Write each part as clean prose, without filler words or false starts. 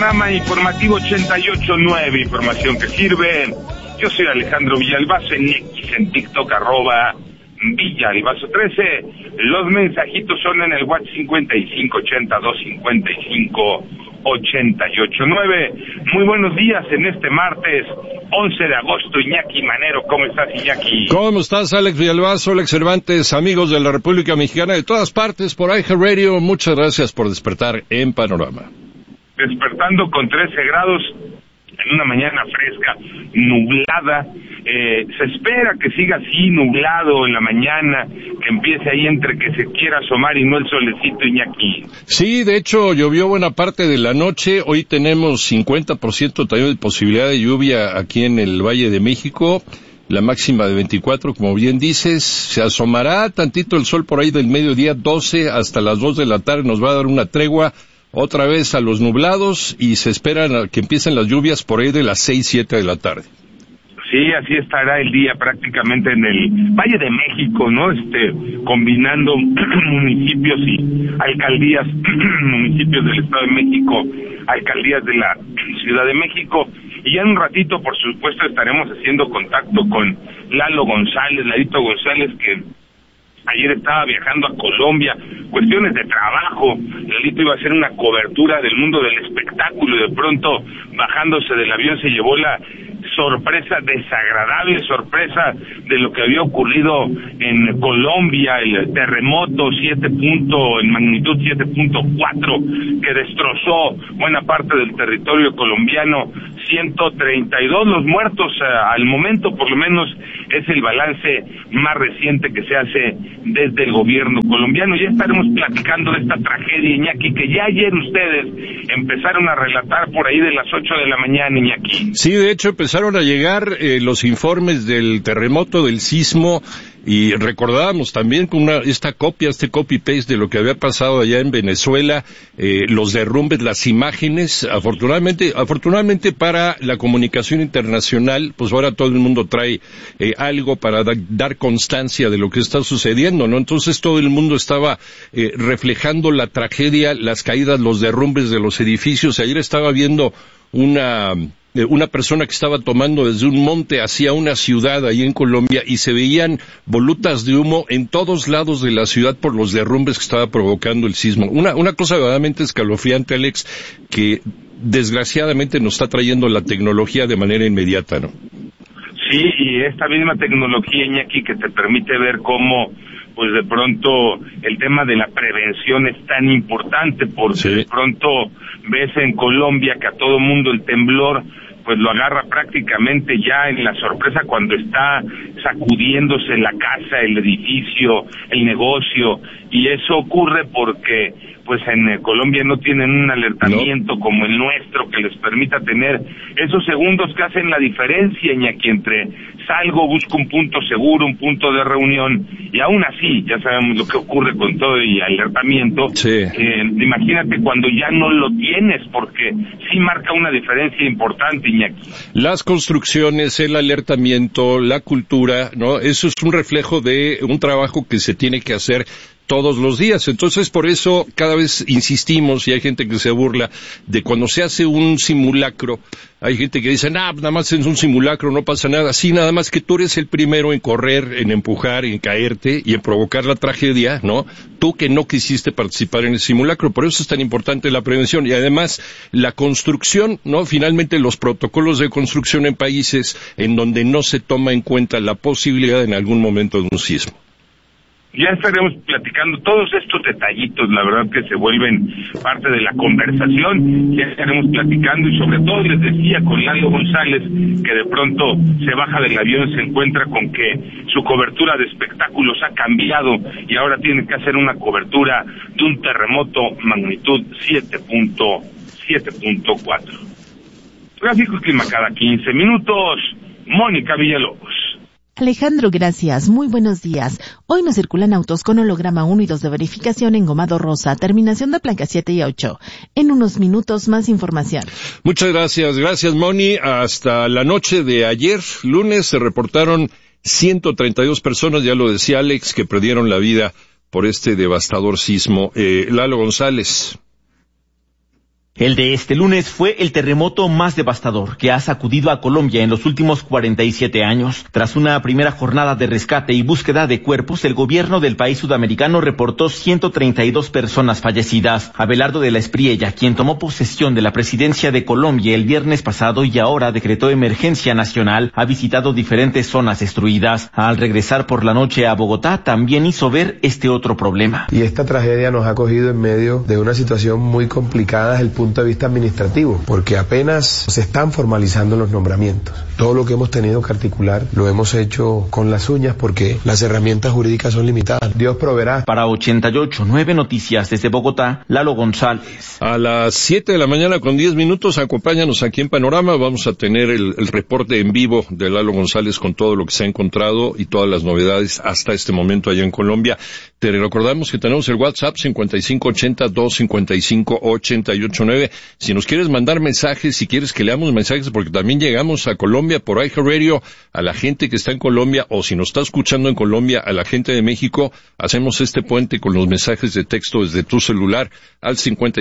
Panorama Informativo 88.9, información que sirve. Yo soy Alejandro Villalbazo en X, en TikTok, @Villalbazo13. Los mensajitos son en el WhatsApp 5582558889. Muy buenos días en este martes 11 de agosto, Iñaki Manero. ¿Cómo estás, Iñaki? ¿Cómo estás, Alex Villalbazo, Alex Cervantes, amigos de la República Mexicana de todas partes, por iHeartRadio? Muchas gracias por despertar en Panorama. Despertando con 13 grados en una mañana fresca, nublada. Se espera que siga así, nublado en la mañana, que empiece ahí entre que se quiera asomar y no el solecito, Iñaki. Sí, de hecho, llovió buena parte de la noche. Hoy tenemos 50% también de posibilidad de lluvia aquí en el Valle de México. La máxima de 24, como bien dices. Se asomará tantito el sol por ahí del mediodía, 12 hasta las 2 de la tarde. Nos va a dar una tregua otra vez a los nublados y se esperan que empiecen las lluvias por ahí de las 6, 7 de la tarde. Sí, así estará el día prácticamente en el Valle de México, ¿no? Combinando municipios y alcaldías, municipios del Estado de México, alcaldías de la Ciudad de México. Y ya en un ratito, por supuesto, estaremos haciendo contacto con Lalito González, que ayer estaba viajando a Colombia, cuestiones de trabajo. Lalito iba a hacer una cobertura del mundo del espectáculo y de pronto, bajándose del avión, se llevó la desagradable sorpresa de lo que había ocurrido en Colombia, el terremoto en magnitud 7.4, que destrozó buena parte del territorio colombiano. 132 los muertos al momento, por lo menos es el balance más reciente que se hace desde el gobierno colombiano. Ya estaremos platicando de esta tragedia, Iñaki, que ya ayer ustedes empezaron a relatar por ahí de las 8 de la mañana, Iñaki. Sí, de hecho empezaron a llegar los informes del terremoto, del sismo, y recordábamos también con este copy-paste de lo que había pasado allá en Venezuela, los derrumbes, las imágenes. Afortunadamente para la comunicación internacional, pues ahora todo el mundo trae algo para dar constancia de lo que está sucediendo, ¿no? Entonces todo el mundo estaba reflejando la tragedia, las caídas, los derrumbes de los edificios. Ayer estaba viendo una persona que estaba tomando desde un monte hacia una ciudad ahí en Colombia y se veían volutas de humo en todos lados de la ciudad por los derrumbes que estaba provocando el sismo. Una cosa verdaderamente escalofriante, Alex, que desgraciadamente nos está trayendo la tecnología de manera inmediata, ¿no? Sí, y esta misma tecnología, Iñaki, que te permite ver cómo pues de pronto el tema de la prevención es tan importante, porque sí, de pronto ves en Colombia que a todo mundo el temblor pues lo agarra prácticamente ya en la sorpresa cuando está sacudiéndose la casa, el edificio, el negocio, y eso ocurre porque pues en Colombia no tienen un alertamiento como el nuestro que les permita tener esos segundos que hacen la diferencia, Iñaki, entre salgo, busco un punto seguro, un punto de reunión, y aún así ya sabemos lo que ocurre con todo y alertamiento. Sí. Imagínate cuando ya no lo tienes, porque sí marca una diferencia importante, Iñaki. Las construcciones, el alertamiento, la cultura, ¿no? Eso es un reflejo de un trabajo que se tiene que hacer todos los días. Entonces, por eso cada vez insistimos, y hay gente que se burla de cuando se hace un simulacro. Hay gente que dice, nada más es un simulacro, no pasa nada. Sí, nada más que tú eres el primero en correr, en empujar, en caerte y en provocar la tragedia, ¿no? Tú que no quisiste participar en el simulacro. Por eso es tan importante la prevención. Y además, la construcción, ¿no? Finalmente, los protocolos de construcción en países en donde no se toma en cuenta la posibilidad en algún momento de un sismo. Ya estaremos platicando todos estos detallitos, la verdad que se vuelven parte de la conversación. Ya estaremos platicando y sobre todo les decía con Lalito González que de pronto se baja del avión, se encuentra con que su cobertura de espectáculos ha cambiado y ahora tiene que hacer una cobertura de un terremoto magnitud 7.4. Tráfico y clima cada 15 minutos. Mónica Villalobos. Alejandro, gracias. Muy buenos días. Hoy no circulan autos con holograma 1 y 2 de verificación en Gomado Rosa, terminación de placa 7 y 8. En unos minutos más información. Muchas gracias. Gracias, Moni. Hasta la noche de ayer, lunes, se reportaron 132 personas, ya lo decía Alex, que perdieron la vida por este devastador sismo. Lalito González. El de este lunes fue el terremoto más devastador que ha sacudido a Colombia en los últimos 47 años. Tras una primera jornada de rescate y búsqueda de cuerpos, el gobierno del país sudamericano reportó 132 personas fallecidas. Abelardo de la Espriella, quien tomó posesión de la presidencia de Colombia el viernes pasado y ahora decretó emergencia nacional, ha visitado diferentes zonas destruidas. Al regresar por la noche a Bogotá, también hizo ver este otro problema. Y esta tragedia nos ha cogido en medio de una situación muy complicada desde el punto de vista administrativo, porque apenas se están formalizando los nombramientos. Todo lo que hemos tenido que articular lo hemos hecho con las uñas porque las herramientas jurídicas son limitadas. Dios proveerá. Para 88.9 Noticias desde Bogotá, Lalo González. A las 7 de la mañana con 10 minutos, acompáñanos aquí en Panorama. Vamos a tener el reporte en vivo de Lalo González con todo lo que se ha encontrado y todas las novedades hasta este momento allá en Colombia. Te recordamos que tenemos el WhatsApp 5580-255-889. Si nos quieres mandar mensajes, si quieres que leamos mensajes, porque también llegamos a Colombia por iHeartRadio, a la gente que está en Colombia, o si nos está escuchando en Colombia, a la gente de México, hacemos este puente con los mensajes de texto desde tu celular al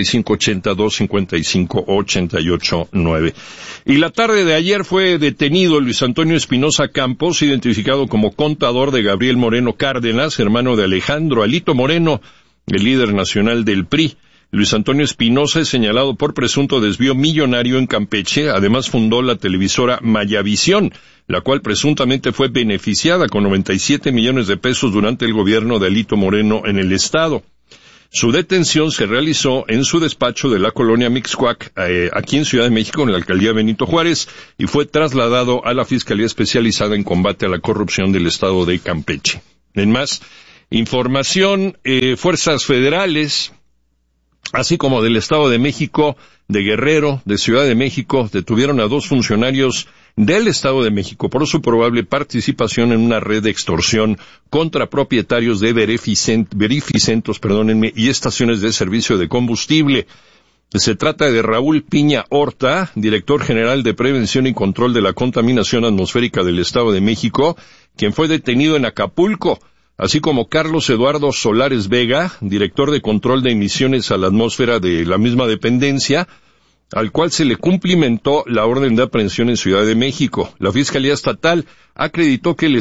5580-255-889. Y la tarde de ayer fue detenido Luis Antonio Espinosa Campos, identificado como contador de Gabriel Moreno Cárdenas, hermano de Alejandro Alito Moreno, el líder nacional del PRI. Luis Antonio Espinosa es señalado por presunto desvío millonario en Campeche. Además fundó la televisora Mayavisión, la cual presuntamente fue beneficiada con 97 millones de pesos durante el gobierno de Alito Moreno en el estado. Su detención se realizó en su despacho de la colonia Mixcoac, aquí en Ciudad de México, en la alcaldía Benito Juárez, y fue trasladado a la Fiscalía Especializada en Combate a la Corrupción del estado de Campeche. En más información, fuerzas federales, así como del Estado de México, de Guerrero, de Ciudad de México, detuvieron a 2 funcionarios del Estado de México por su probable participación en una red de extorsión contra propietarios de verificentos, y estaciones de servicio de combustible. Se trata de Raúl Piña Horta, director general de Prevención y Control de la Contaminación Atmosférica del Estado de México, quien fue detenido en Acapulco, así como Carlos Eduardo Solares Vega, director de control de emisiones a la atmósfera de la misma dependencia, al cual se le cumplimentó la orden de aprehensión en Ciudad de México. La Fiscalía Estatal acreditó que el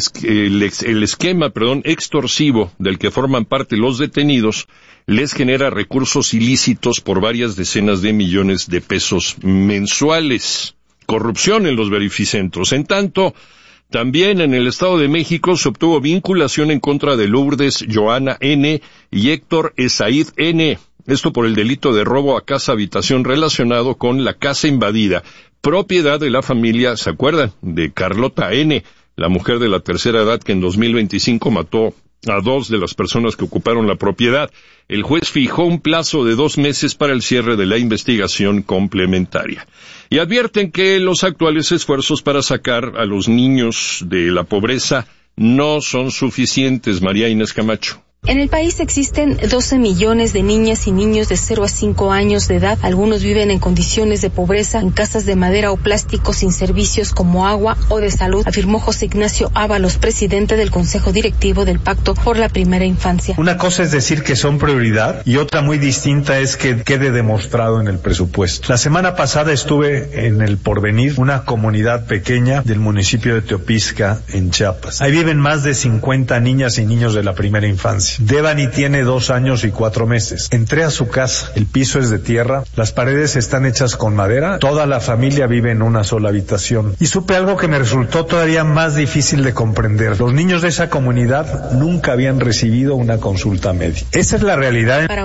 esquema extorsivo del que forman parte los detenidos les genera recursos ilícitos por varias decenas de millones de pesos mensuales. Corrupción en los verificentros. En tanto, también en el Estado de México se obtuvo vinculación en contra de Lourdes Joana N. y Héctor Esaid N., esto por el delito de robo a casa habitación relacionado con la casa invadida, propiedad de la familia, ¿se acuerdan?, de Carlota N., la mujer de la tercera edad que en 2025 mató a 2 de las personas que ocuparon la propiedad. El juez fijó un plazo de 2 meses para el cierre de la investigación complementaria. Y advierten que los actuales esfuerzos para sacar a los niños de la pobreza no son suficientes. María Inés Camacho. En el país existen 12 millones de niñas y niños de 0 a 5 años de edad. Algunos viven en condiciones de pobreza, en casas de madera o plástico sin servicios como agua o de salud, afirmó José Ignacio Ábalos, presidente del Consejo Directivo del Pacto por la Primera Infancia. Una cosa es decir que son prioridad y otra muy distinta es que quede demostrado en el presupuesto. La semana pasada estuve en El Porvenir, una comunidad pequeña del municipio de Teopisca, en Chiapas. Ahí viven más de 50 niñas y niños de la primera infancia. Devani tiene 2 años y 4 meses. Entré a su casa, el piso es de tierra, las paredes están hechas con madera, toda la familia vive en una sola habitación. Y supe algo que me resultó todavía más difícil de comprender. Los niños de esa comunidad nunca habían recibido una consulta médica. Esa es la realidad. Para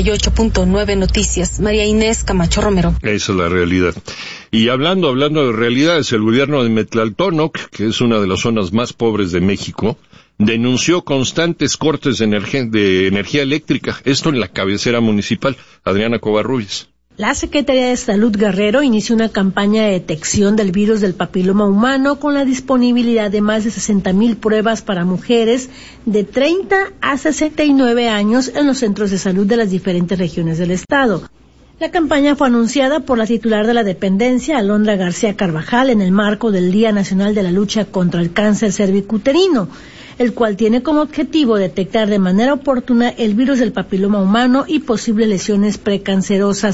88.9 Noticias, María Inés Camacho Romero. Esa es la realidad. Y hablando de realidades, el gobierno de Metlaltónoc, que es una de las zonas más pobres de México, denunció constantes cortes de energía eléctrica, esto en la cabecera municipal. Adriana Covarrubias. La Secretaría de Salud Guerrero inició una campaña de detección del virus del papiloma humano con la disponibilidad de más de 60,000 pruebas para mujeres de 30 a 69 años en los centros de salud de las diferentes regiones del estado. La campaña fue anunciada por la titular de la dependencia, Alondra García Carvajal, en el marco del Día Nacional de la Lucha contra el Cáncer Cervicuterino, el cual tiene como objetivo detectar de manera oportuna el virus del papiloma humano y posibles lesiones precancerosas.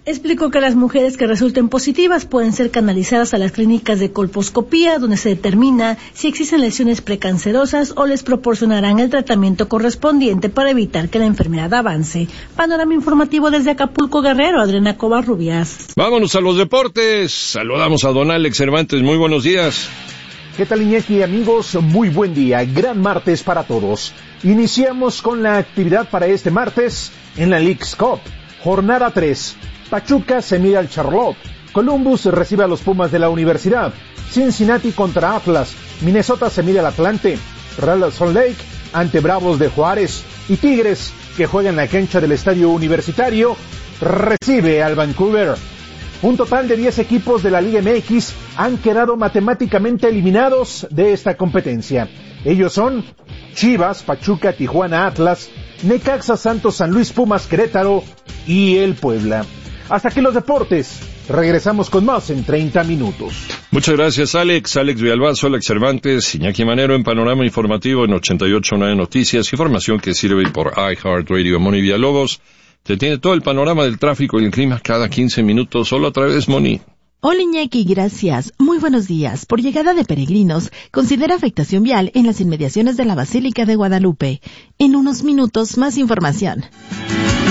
Explicó que las mujeres que resulten positivas pueden ser canalizadas a las clínicas de colposcopía, donde se determina si existen lesiones precancerosas o les proporcionarán el tratamiento correspondiente para evitar que la enfermedad avance. Panorama informativo desde Acapulco, Guerrero, Adriana Covarrubias. Vámonos a los deportes. Saludamos a don Alex Cervantes. Muy buenos días. ¿Qué tal, Iñaki, amigos? Muy buen día. Gran martes para todos. Iniciamos con la actividad para este martes en la Leagues Cup. Jornada 3. Pachuca se mide al Charlotte. Columbus recibe a los Pumas de la Universidad. Cincinnati contra Atlas. Minnesota se mide al Atlante. Real Salt Lake ante Bravos de Juárez. Y Tigres, que juega en la cancha del Estadio Universitario, recibe al Vancouver. Un total de 10 equipos de la Liga MX han quedado matemáticamente eliminados de esta competencia. Ellos son Chivas, Pachuca, Tijuana, Atlas, Necaxa, Santos, San Luis, Pumas, Querétaro y el Puebla. Hasta aquí los deportes. Regresamos con más en 30 minutos. Muchas gracias, Alex. Alex Villalbazo, Alex Cervantes, Iñaki Manero en Panorama Informativo en 88.9 Noticias. Información que sirve por iHeartRadio. Moni Villalobos te tiene todo el panorama del tráfico y el clima cada 15 minutos. Solo otra vez, Moni. Hola, Iñaki, gracias. Muy buenos días. Por llegada de peregrinos, considera afectación vial en las inmediaciones de la Basílica de Guadalupe. En unos minutos, más información.